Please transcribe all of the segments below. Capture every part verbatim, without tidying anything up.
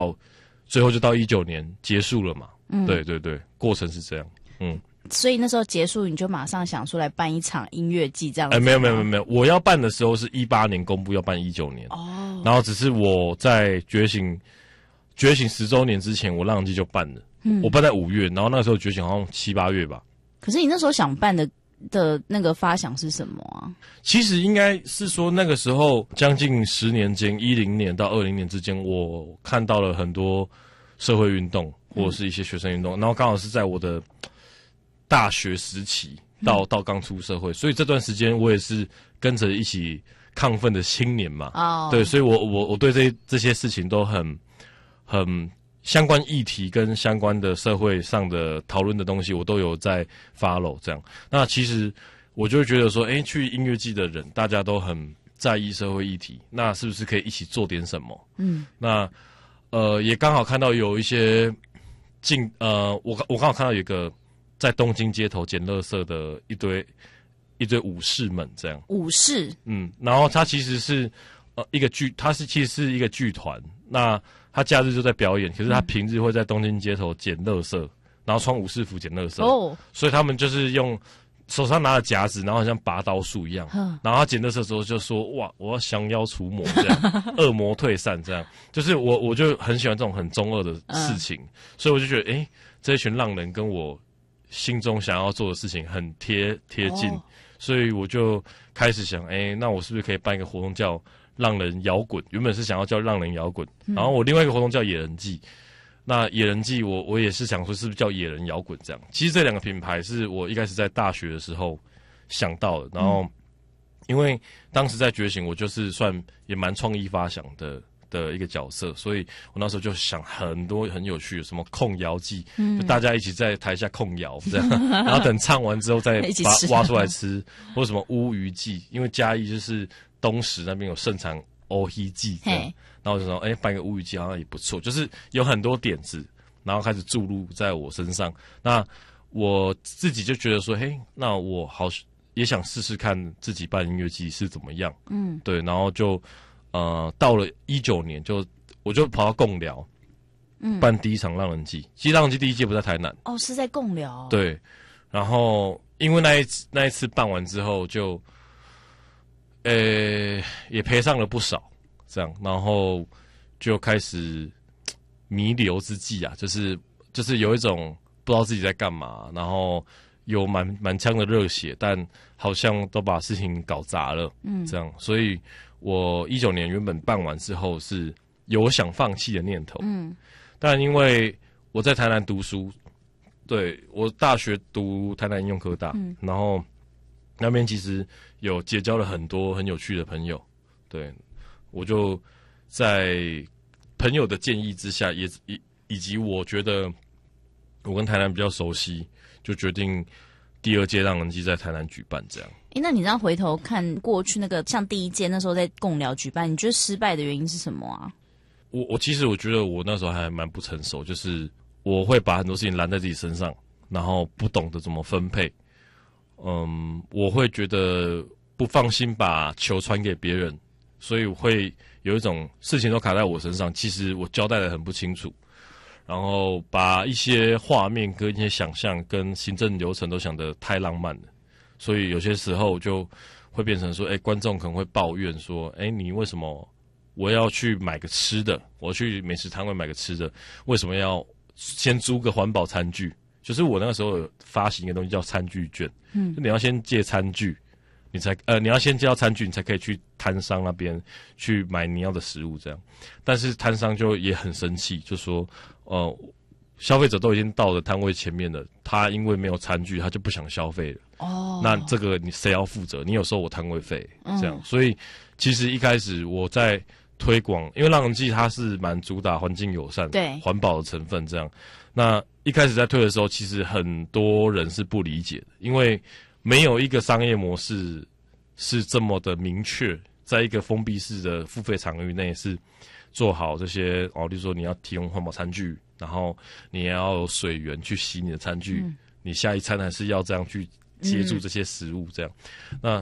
哦，最后就到一九年结束了嘛。嗯，对对对，过程是这样。嗯， 所以那时候结束，你就马上想出来办一场音乐季这样子。 哎、欸，没有没有没有，我要办的时候是一八年公布要办一九年。哦，然后只是我在觉醒觉醒十周年之前，我浪人季就办了。嗯，我办在五月，然后那个时候觉醒好像七八月吧。 可是你那时候想办的的那个发想是什么啊？ 其实应该是说那个时候将近十年间，一零年到二零年之间，我看到了很多社会运动或者是一些学生运动，嗯、然后刚好是在我的大学时期到、嗯、到刚出社会，所以这段时间我也是跟着一起亢奋的青年嘛。哦，对，所以我我我对这这些事情都很很相关议题跟相关的社会上的讨论的东西，我都有在 follow 这样。那其实我就会觉得说，哎，去音乐季的人大家都很在意社会议题，那是不是可以一起做点什么？嗯，那。呃，也刚好看到有一些进呃，我我刚好看到有一个在东京街头捡垃圾的一堆一堆武士们这样。 武士， 嗯，然后他其实是呃一个剧，他是其实是一个剧团，那他假日就在表演，可是他平日会在东京街头捡垃圾，然后穿武士服捡垃圾。哦，所以他们就是用手上拿着夹子，然后好像拔刀术一样，然后他捡垃圾的时候就说：“哇，我要降妖除魔，这样恶魔退散。”这样，就是我我就很喜欢这种很中二的事情，嗯、所以我就觉得，哎，这一群浪人跟我心中想要做的事情很贴贴近，哦、所以我就开始想，哎，那我是不是可以办一个活动叫浪人摇滚？原本是想要叫浪人摇滚，嗯、然后我另外一个活动叫野人季。那野人季我我也是想说是不是叫野人摇滚这样，其实这两个品牌是我一开始在大学的时候想到的，然后因为当时在觉醒我就是算也蛮创意发想的的一个角色，所以我那时候就想很多很有趣的什么控窑季，嗯、就大家一起在台下控窑这样，然后等唱完之后再把挖出来吃，或者什么乌鱼季，因为嘉义就是东石那边有盛产乌鱼季这样。然后我就说，哎，办一个乌鱼季好像也不错，就是有很多点子，然后开始注入在我身上。那我自己就觉得说，嘿，那我好也想试试看自己办音乐季是怎么样。嗯，对，然后就呃到了一九年就，就我就跑到贡寮，嗯，办第一场浪人季。其实浪人季第一届不在台南， 哦，是在贡寮。 对，然后因为那一次那一次办完之后就，呃，也赔上了不少。这样，然后就开始弥留之际啊，就是就是有一种不知道自己在干嘛，然后有满满腔的热血，但好像都把事情搞砸了，嗯，这样，所以我一九年原本办完之后是有想放弃的念头，嗯，但因为我在台南读书，对我大学读台南应用科大，嗯，然后那边其实有结交了很多很有趣的朋友，对。我就在朋友的建议之下，也以以及我觉得我跟台南比较熟悉，就决定第二届浪人季在台南举办这样。 诶，那你这样回头看过去那个像第一届那时候在贡寮举办，你觉得失败的原因是什么啊？ 我我其实我觉得我那时候还蛮不成熟，就是我会把很多事情揽在自己身上，然后不懂得怎么分配。嗯，我会觉得不放心把球传给别人。所以我会有一种事情都卡在我身上，其实我交代得很不清楚，然后把一些画面跟一些想象跟行政流程都想得太浪漫了，所以有些时候就会变成说，哎，观众可能会抱怨说，哎，你为什么我要去买个吃的，我去美食摊位买个吃的，为什么要先租个环保餐具？就是我那个时候有发行一个东西叫餐具券，嗯，就你要先借餐具。你才呃，你要先接到餐具，你才可以去摊商那边去买你要的食物，这样。但是摊商就也很生气，就说，呃，消费者都已经到了摊位前面了，他因为没有餐具，他就不想消费了。哦，那这个你谁要负责？你有收我摊位费，这样。嗯、所以其实一开始我在推广，因为浪人季它是蛮主打环境友善、对环保的成分，这样。那一开始在推的时候，其实很多人是不理解的，因为没有一个商业模式是这么的明确，在一个封闭式的付费场域内是做好这些哦，例如说你要提供环保餐具，然后你也要有水源去洗你的餐具，嗯、你下一餐还是要这样去接住这些食物，这样。嗯、那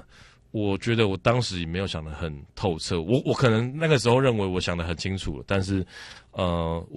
我觉得我当时也没有想得很透彻，我我可能那个时候认为我想得很清楚了，但是呃。